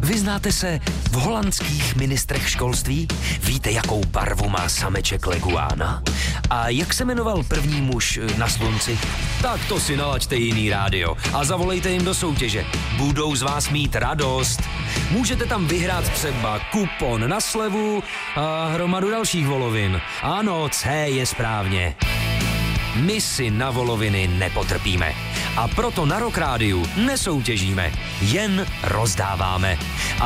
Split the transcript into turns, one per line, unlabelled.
Vyznáte se v holandských ministrech školství? Víte, jakou barvu má sameček leguána? A jak se jmenoval první muž na slunci? Tak to si nalaďte jiný rádio a zavolejte jim do soutěže. Budou z vás mít radost. Můžete tam vyhrát třeba kupon na slevu a hromadu dalších volovin. Ano, C je správně. My si na voloviny nepotrpíme. A proto na Rock Rádiu nesoutěžíme, jen rozdáváme. A